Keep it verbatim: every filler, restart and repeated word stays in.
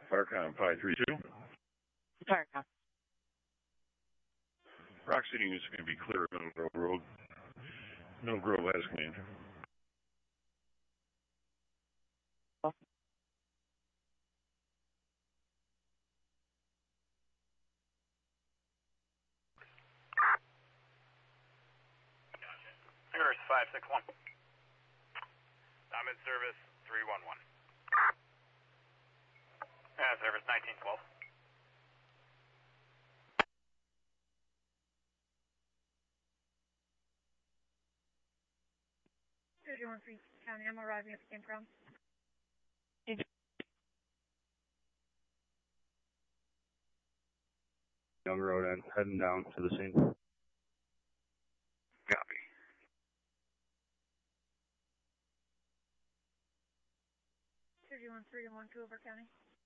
Farcom five three two. Farcom. Rock City units are going to be clear of Middle Grove Road. Middle Grove has command. Earth five six one. I'm in service three one one. Yeah, service nineteen twelve. two one three County, I'm arriving at the campground. Young Road and heading down to the scene. Copy. two one three one two over County.